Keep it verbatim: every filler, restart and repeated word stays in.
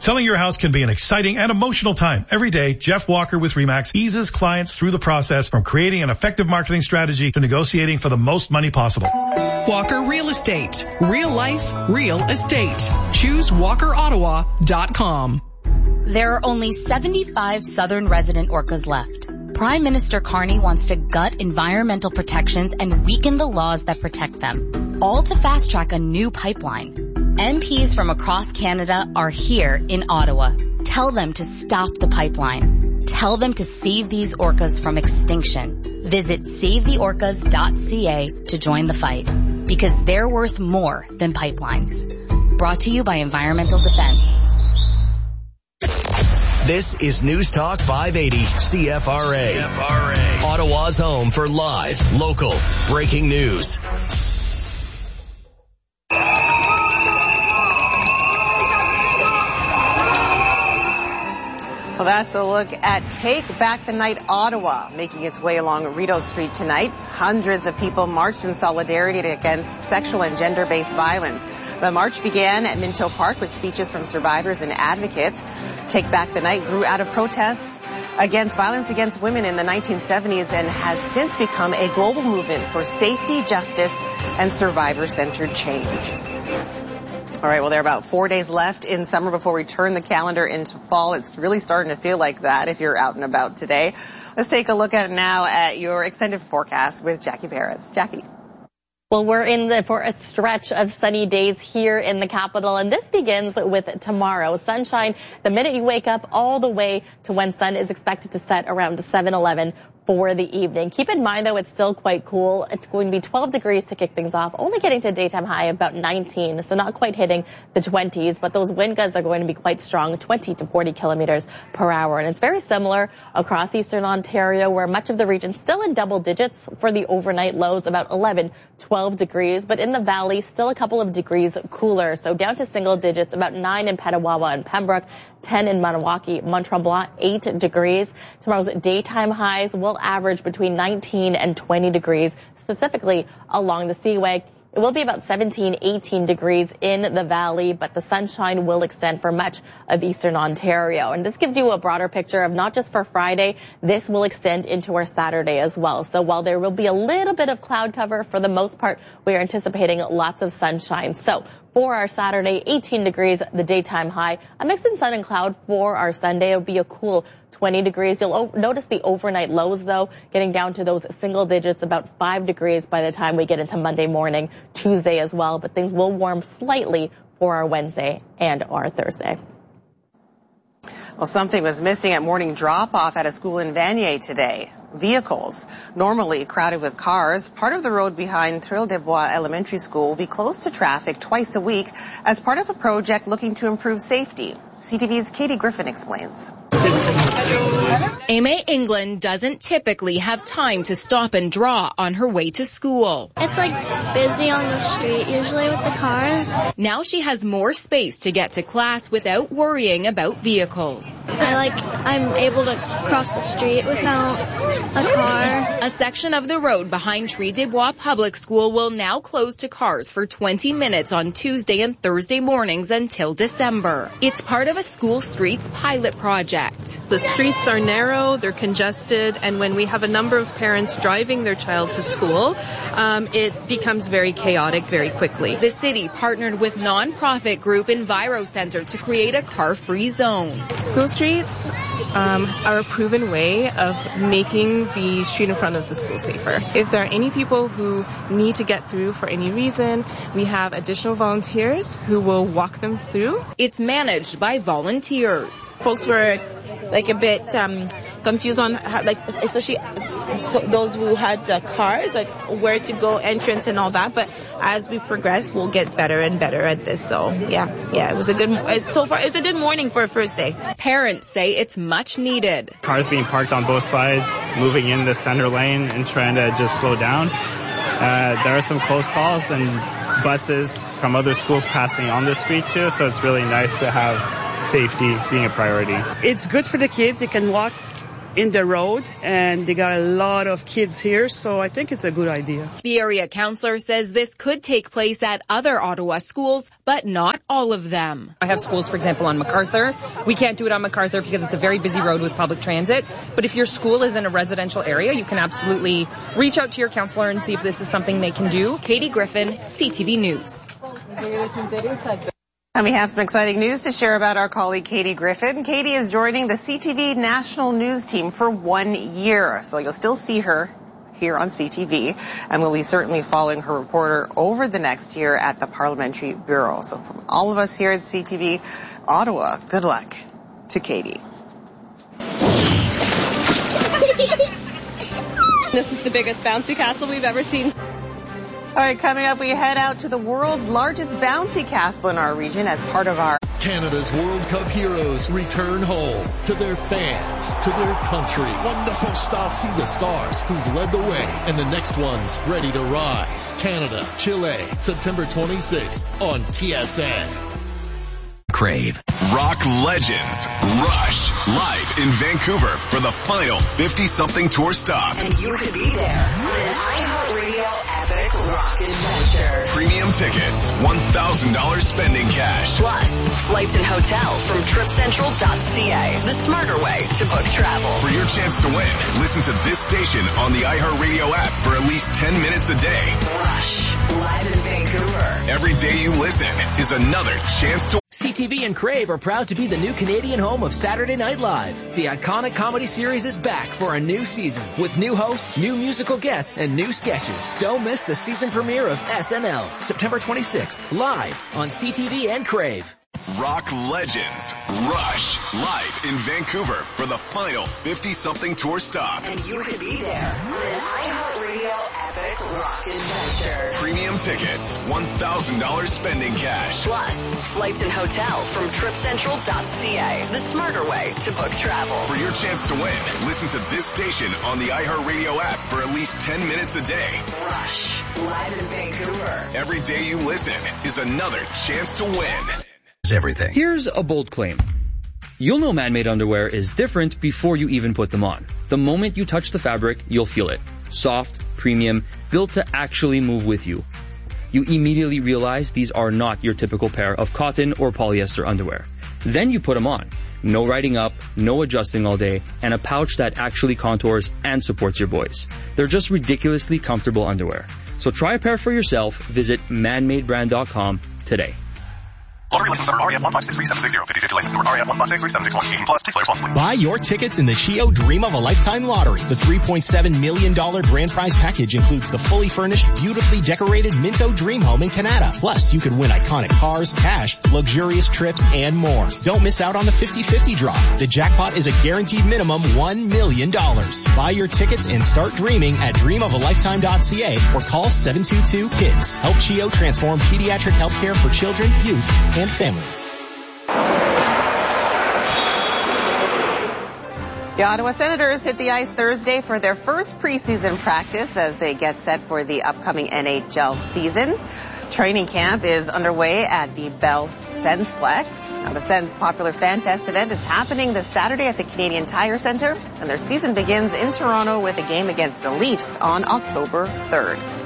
Selling your house can be an exciting and emotional time. Every day, Jeff Walker with RE/MAX eases clients through the process from creating an effective marketing strategy to negotiating for the most money possible. Walker Real Estate. Real life, real estate. Choose walker ottawa dot com. There are only seventy-five southern resident orcas left. Prime Minister Carney wants to gut environmental protections and weaken the laws that protect them, all to fast-track a new pipeline. M Ps from across Canada are here in Ottawa. Tell them to stop the pipeline. Tell them to save these orcas from extinction. Visit save the orcas dot c a to join the fight, because they're worth more than pipelines. Brought to you by Environmental Defense. This is News Talk five eighty C F R A. C F R A. Ottawa's home for live, local, breaking news. Well, that's a look at Take Back the Night Ottawa, making its way along Rideau Street tonight. Hundreds of people marched in solidarity against sexual and gender-based violence. The march began at Minto Park with speeches from survivors and advocates. Take Back the Night grew out of protests against violence against women in the nineteen seventies and has since become a global movement for safety, justice, and survivor-centered change. All right, well, there are about four days left in summer before we turn the calendar into fall. It's really starting to feel like that if you're out and about today. Let's take a look at now at your extended forecast with Jackie Perez. Jackie. Well, we're in the, for a stretch of sunny days here in the capital, and this begins with tomorrow. Sunshine the minute you wake up all the way to when sun is expected to set around seven eleven for the evening. Keep in mind, though, it's still quite cool. It's going to be twelve degrees to kick things off, only getting to a daytime high of about nineteen, so not quite hitting the twenties, but those wind gusts are going to be quite strong, twenty to forty kilometers per hour. And it's very similar across eastern Ontario, where much of the region still in double digits for the overnight lows, about eleven, twelve degrees, but in the valley, still a couple of degrees cooler, so down to single digits, about nine in Petawawa and Pembroke, ten in Maniwaki, Mont-Tremblant, eight degrees. Tomorrow's daytime highs will average between nineteen and twenty degrees, specifically along the Seaway. It will be about seventeen, eighteen degrees in the valley, but the sunshine will extend for much of eastern Ontario. And this gives you a broader picture of not just for Friday, this will extend into our Saturday as well. So while there will be a little bit of cloud cover, for the most part, we are anticipating lots of sunshine. So for our Saturday, eighteen degrees, the daytime high. A mix in sun and cloud for our Sunday. It'll be a cool twenty degrees. You'll notice the overnight lows, though, getting down to those single digits, about five degrees by the time we get into Monday morning, Tuesday as well. But things will warm slightly for our Wednesday and our Thursday. Well, something was missing at morning drop-off at a school in Vanier today. Vehicles, normally crowded with cars, part of the road behind Thrill des Bois Elementary School will be closed to traffic twice a week as part of a project looking to improve safety. C T V's Katie Griffin explains. Aimee England doesn't typically have time to stop and draw on her way to school. It's like busy on the street usually with the cars. Now she has more space to get to class without worrying about vehicles. I like I'm able to cross the street without a car. A section of the road behind Tree des Bois Public School will now close to cars for twenty minutes on Tuesday and Thursday mornings until December. It's part of a school streets pilot project. The streets are narrow, they're congested, and when we have a number of parents driving their child to school, um, it becomes very chaotic very quickly. The city partnered with nonprofit group Enviro Center to create a car-free zone. School streets um, are a proven way of making the street in front of the school safer. If there are any people who need to get through for any reason, we have additional volunteers who will walk them through. It's managed by volunteers. Folks were like a bit um, confused on how, like, especially so those who had uh, cars, like where to go, entrance and all that. But as we progress, we'll get better and better at this. So yeah, yeah, it was a good, so far it's a good morning for a first day. Parents say it's much needed. Cars being parked on both sides, moving in the center lane and trying to just slow down. Uh, there are some close calls and buses from other schools passing on this street too, so it's really nice to have safety being a priority. It's good for the kids. They can walk in the road, and they got a lot of kids here, so I think it's a good idea. The area councillor says this could take place at other Ottawa schools, but not all of them. I have schools, for example, on MacArthur. We can't do it on MacArthur because it's a very busy road with public transit, but if your school is in a residential area, you can absolutely reach out to your councillor and see if this is something they can do. Katie Griffin, C T V News. And we have some exciting news to share about our colleague Katie Griffin. Katie is joining the C T V National News Team for one year, so you'll still see her here on C T V, and we'll be certainly following her reporter over the next year at the Parliamentary Bureau. So from all of us here at C T V Ottawa, good luck to Katie. This is the biggest bouncy castle we've ever seen. All right, coming up, we head out to the world's largest bouncy castle in our region as part of our Canada's World Cup heroes return home to their fans, to their country. Wonderful stuff. See the stars who've led the way and the next ones ready to rise. Canada, Chile, September twenty-sixth on T S N. Crave. Rock legends Rush live in Vancouver for the final fifty-something tour stop. And you could be there on an iHeartRadio epic rock adventure. Premium tickets, one thousand dollars spending cash. Plus, flights and hotel from trip central dot c a, the smarter way to book travel. For your chance to win, listen to this station on the iHeartRadio app for at least ten minutes a day. Rush, live in Vancouver. Every day you listen is another chance to C T V and Crave are proud to be the new Canadian home of Saturday Night Live. The iconic comedy series is back for a new season with new hosts, new musical guests, and new sketches. Don't miss the season premiere of S N L, September twenty-sixth, live on C T V and Crave. Rock legends Rush live in Vancouver for the final fifty-something tour stop. And you could be there on an iHeartRadio epic rock adventure. Premium tickets, one thousand dollars spending cash. Plus, flights and hotel from trip central dot c a, the smarter way to book travel. For your chance to win, listen to this station on the iHeartRadio app for at least ten minutes a day. Rush, live in Vancouver. Every day you listen is another chance to win. Everything. Here's a bold claim. You'll know man-made underwear is different before you even put them on. The moment you touch the fabric, you'll feel it. Soft, premium, built to actually move with you. You immediately realize these are not your typical pair of cotton or polyester underwear. Then you put them on. No riding up, no adjusting all day, and a pouch that actually contours and supports your boys. They're just ridiculously comfortable underwear. So try a pair for yourself. Visit man made brand dot com today. Lottery license number R E F one five six three seven six zero. fifty fifty license number R E F one five six three seven six one. eighteen plus. Please play responsibly. Buy your tickets in the C H I O Dream of a Lifetime Lottery. The three point seven million dollars grand prize package includes the fully furnished, beautifully decorated Minto Dream Home in Canada. Plus, you could win iconic cars, cash, luxurious trips, and more. Don't miss out on the fifty fifty draw. The jackpot is a guaranteed minimum one million dollars. Buy your tickets and start dreaming at dream of a lifetime dot c a or call seven two two KIDS. Help C H I O transform pediatric healthcare for children, youth, and families. The Ottawa Senators hit the ice Thursday for their first preseason practice as they get set for the upcoming N H L season. Training camp is underway at the Bell Sensplex. Now, the Sens Popular Fan Fest event is happening this Saturday at the Canadian Tire Centre, and their season begins in Toronto with a game against the Leafs on October third.